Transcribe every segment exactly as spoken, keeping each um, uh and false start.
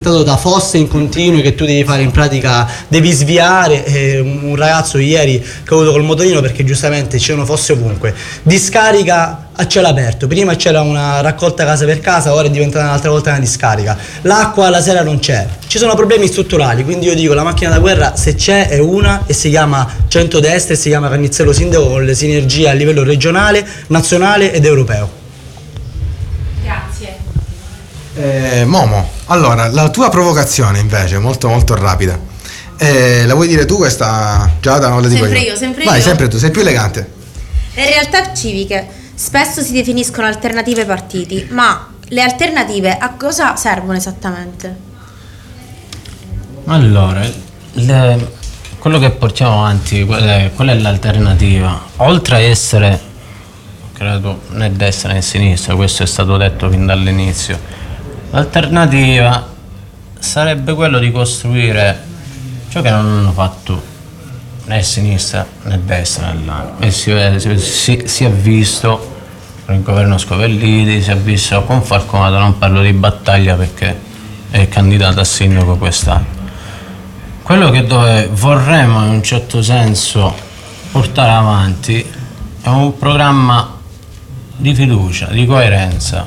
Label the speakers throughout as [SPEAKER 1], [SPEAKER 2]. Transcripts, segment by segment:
[SPEAKER 1] da fosse in continui che tu devi fare, in pratica devi sviare. eh, un ragazzo ieri che ho avuto col motorino, perché giustamente c'erano fosse ovunque, discarica a cielo aperto, prima c'era una raccolta casa per casa, ora è diventata un'altra volta una discarica, l'acqua la sera non c'è, ci sono problemi strutturali. Quindi io dico, la macchina da guerra se c'è è una e si chiama centrodestra e si chiama Cannizzaro Sindaco, con le sinergie a livello regionale, nazionale ed europeo.
[SPEAKER 2] Grazie.
[SPEAKER 3] Eh, Momo, allora la tua provocazione invece molto molto rapida, eh, la vuoi dire tu questa, Giada? Non la dico
[SPEAKER 2] Sempre
[SPEAKER 3] io,
[SPEAKER 2] io, sempre
[SPEAKER 3] vai,
[SPEAKER 2] io.
[SPEAKER 3] sempre tu, sei più elegante.
[SPEAKER 2] Le realtà civiche spesso si definiscono alternative ai partiti, ma le alternative a cosa servono esattamente?
[SPEAKER 4] Allora, le, quello che portiamo avanti, quella è, quella è l'alternativa. Oltre a essere, credo, né destra né sinistra, questo è stato detto fin dall'inizio, l'alternativa sarebbe quello di costruire ciò che non hanno fatto né sinistra né destra nell'anno. E si, si, si è visto con il governo Scopelliti, si è visto con Falconato, non parlo di Battaglia perché è candidato a sindaco quest'anno. Quello che dove vorremmo in un certo senso portare avanti è un programma di fiducia, di coerenza.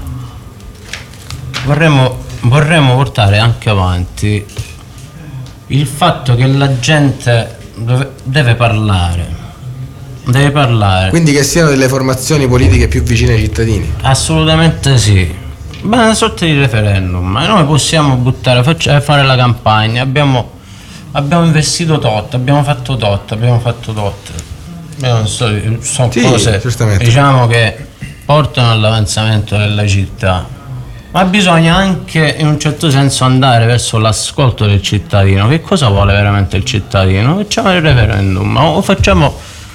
[SPEAKER 4] Vorremmo, vorremmo portare anche avanti il fatto che la gente deve, deve parlare, deve parlare.
[SPEAKER 3] Quindi che siano delle formazioni politiche più vicine ai cittadini?
[SPEAKER 4] Assolutamente sì. Beh, una sorta di referendum. Ma noi possiamo buttare, faccia, fare la campagna, abbiamo, abbiamo investito tot, abbiamo fatto tot, abbiamo fatto tot. Io non so, sono
[SPEAKER 3] Sì,
[SPEAKER 4] cose,
[SPEAKER 3] giustamente,
[SPEAKER 4] diciamo, che portano all'avanzamento della città. Ma bisogna anche in un certo senso andare verso l'ascolto del cittadino. Che cosa vuole veramente il cittadino? Facciamo il referendum o facciamo,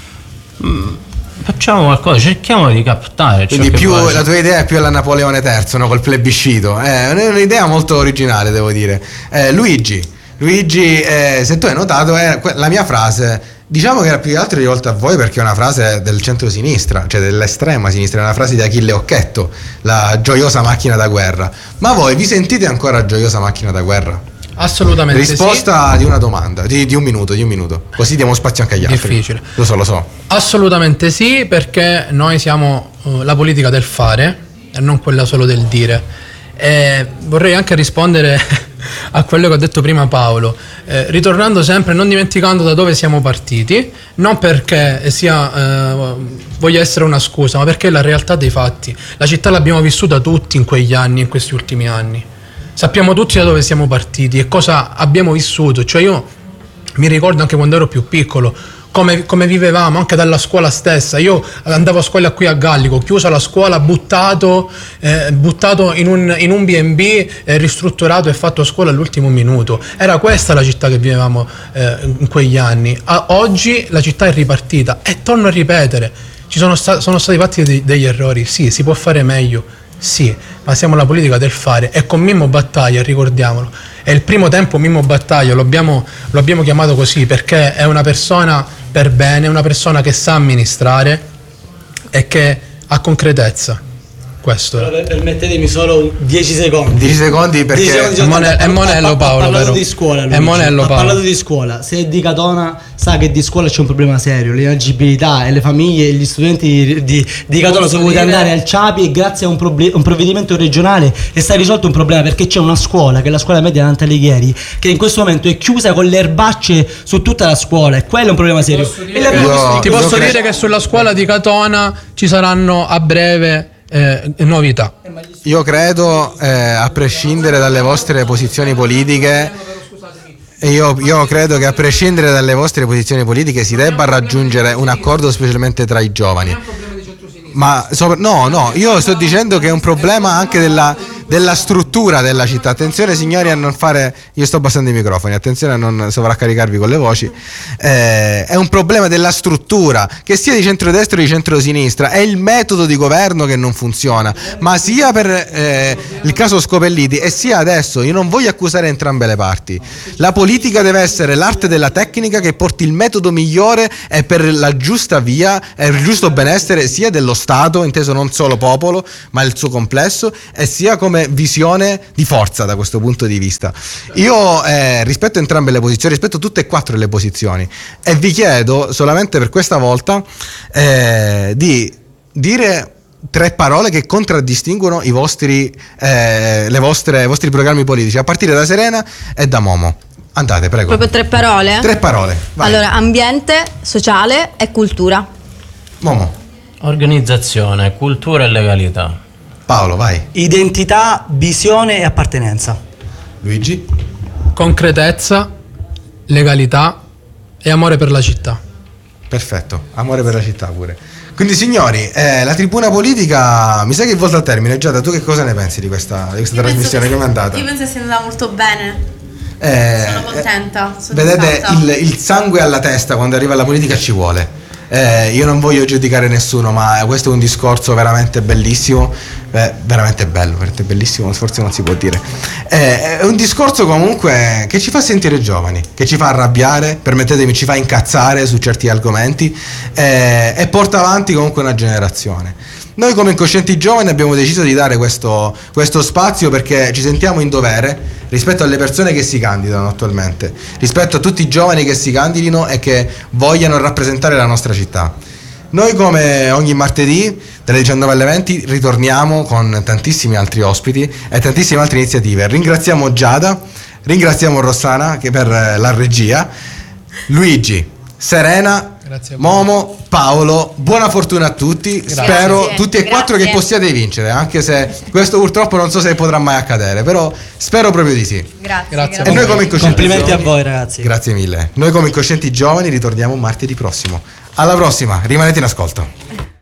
[SPEAKER 4] facciamo qualcosa, cerchiamo di captare.
[SPEAKER 3] Quindi più, la tua idea è più alla Napoleone terzo, no? Col plebiscito. È un'idea molto originale, devo dire. Eh, Luigi, Luigi eh, se tu hai notato, è la mia frase, diciamo che era più che altro rivolta a voi perché è una frase del centro-sinistra, cioè dell'estrema sinistra, è una frase di Achille Occhetto, la gioiosa macchina da guerra. Ma voi vi sentite ancora gioiosa macchina da guerra?
[SPEAKER 5] Assolutamente.
[SPEAKER 3] Risposta
[SPEAKER 5] sì.
[SPEAKER 3] di una domanda, di, di un minuto, di un minuto, così diamo spazio anche agli altri.
[SPEAKER 5] Difficile.
[SPEAKER 3] Lo so, lo so.
[SPEAKER 5] Assolutamente sì, perché noi siamo uh, la politica del fare e non quella solo del dire. E vorrei anche rispondere a quello che ha detto prima Paolo, eh, ritornando sempre, non dimenticando da dove siamo partiti, non perché sia eh, voglia essere una scusa, ma perché è la realtà dei fatti. La città l'abbiamo vissuta tutti in quegli anni, in questi ultimi anni. Sappiamo tutti da dove siamo partiti e cosa abbiamo vissuto. Cioè io mi ricordo anche quando ero più piccolo come, come vivevamo anche dalla scuola stessa. Io andavo a scuola qui a Gallico, chiusa la scuola, buttato eh, buttato in un, in un B and B, eh, ristrutturato e fatto a scuola all'ultimo minuto. Era questa la città che vivevamo eh, in quegli anni. A, oggi la città è ripartita e torno a ripetere, ci sono, sta, sono stati fatti dei, degli errori, sì, si può fare meglio, sì, ma siamo la politica del fare. E con Mimmo Battaglia, ricordiamolo, è il primo tempo Mimmo Battaglia, lo abbiamo, lo abbiamo chiamato così perché è una persona per bene, una persona che sa amministrare e che ha concretezza. Questo
[SPEAKER 1] è. Permettetemi solo dieci secondi.
[SPEAKER 3] dieci secondi perché
[SPEAKER 1] dieci secondi,
[SPEAKER 5] è, Mone- è Monello Paolo,
[SPEAKER 1] ha parlato
[SPEAKER 5] però.
[SPEAKER 1] di scuola, Luigi.
[SPEAKER 5] È Monello
[SPEAKER 1] ha
[SPEAKER 5] Paolo.
[SPEAKER 1] parlato di scuola. Se è di Catona sa che di scuola c'è un problema serio, l'inagibilità, e le famiglie e gli studenti di, di, di Catona sono voluti andare al Ciapi e grazie a un, proble- un provvedimento regionale è stato risolto un problema, perché c'è una scuola, che è la scuola media Dante Alighieri, che in questo momento è chiusa con le erbacce su tutta la scuola, e quello è un problema serio.
[SPEAKER 5] Posso dire,
[SPEAKER 1] e la-
[SPEAKER 3] io,
[SPEAKER 5] ti
[SPEAKER 3] io
[SPEAKER 5] posso
[SPEAKER 3] cre-
[SPEAKER 5] dire che sulla scuola di Catona ci saranno a breve eh, novità.
[SPEAKER 3] Io credo, eh, a prescindere dalle vostre posizioni politiche, io, io credo che a prescindere dalle vostre posizioni politiche si debba raggiungere un accordo, specialmente tra i giovani. Ma sopra, no, no, io sto dicendo che è un problema anche della, della struttura della città. Attenzione signori a non fare, io sto abbassando i microfoni, attenzione a non sovraccaricarvi con le voci. Eh, è un problema della struttura, che sia di centrodestra o di centrosinistra, è il metodo di governo che non funziona, ma sia per eh, il caso Scopelliti e sia adesso. Io non voglio accusare entrambe le parti. La politica deve essere l'arte della tecnica che porti il metodo migliore e per la giusta via e il giusto benessere sia dello Stato, inteso non solo popolo, ma il suo complesso, e sia come come visione di forza da questo punto di vista. Io eh, rispetto entrambe le posizioni, rispetto tutte e quattro le posizioni, e vi chiedo solamente per questa volta eh, di dire tre parole che contraddistinguono i vostri, eh, le vostre, i vostri programmi politici, a partire da Serena e da Momo. Andate, prego.
[SPEAKER 6] Proprio tre parole?
[SPEAKER 3] Tre parole. Vai.
[SPEAKER 6] Allora, ambiente, sociale e cultura.
[SPEAKER 3] Momo.
[SPEAKER 4] Organizzazione, cultura e legalità.
[SPEAKER 3] Paolo, vai.
[SPEAKER 1] Identità, visione e appartenenza.
[SPEAKER 3] Luigi.
[SPEAKER 5] Concretezza, legalità e amore per la città.
[SPEAKER 3] Perfetto, amore per la città pure. Quindi signori, eh, la tribuna politica mi sa che è volta al termine. Giada, tu che cosa ne pensi di questa, di questa trasmissione? Come è andata?
[SPEAKER 2] Io penso che sia andata molto bene.
[SPEAKER 3] Eh,
[SPEAKER 2] Sono contenta.
[SPEAKER 3] eh,
[SPEAKER 2] sono
[SPEAKER 3] vedete,
[SPEAKER 2] soddisfatta.
[SPEAKER 3] il, il sangue alla testa quando arriva alla politica ci vuole. Eh, io non voglio giudicare nessuno, ma questo è un discorso veramente bellissimo, eh, veramente bello, veramente bellissimo, forse non si può dire. Eh, è un discorso comunque che ci fa sentire giovani, che ci fa arrabbiare, permettetemi, ci fa incazzare su certi argomenti, eh, e porta avanti comunque una generazione. Noi come Incoscienti Giovani abbiamo deciso di dare questo, questo spazio perché ci sentiamo in dovere rispetto alle persone che si candidano attualmente, rispetto a tutti i giovani che si candidino e che vogliano rappresentare la nostra città. Noi come ogni martedì dalle diciannove alle venti ritorniamo con tantissimi altri ospiti e tantissime altre iniziative. Ringraziamo Giada, ringraziamo Rossana che per la regia, Luigi, Serena,
[SPEAKER 5] Grazie a voi.
[SPEAKER 3] Momo, Paolo, buona fortuna a tutti.
[SPEAKER 5] Grazie.
[SPEAKER 3] Spero
[SPEAKER 2] Grazie.
[SPEAKER 3] tutti e quattro che
[SPEAKER 2] Grazie.
[SPEAKER 3] possiate vincere, anche se questo purtroppo non so se potrà mai accadere, però spero proprio di sì.
[SPEAKER 2] Grazie.
[SPEAKER 5] Grazie a
[SPEAKER 3] E noi come Incoscienti
[SPEAKER 1] Complimenti a
[SPEAKER 3] Giovani-
[SPEAKER 1] voi ragazzi.
[SPEAKER 3] Grazie mille. Noi come Incoscienti Giovani ritorniamo martedì prossimo. Alla prossima, rimanete in ascolto.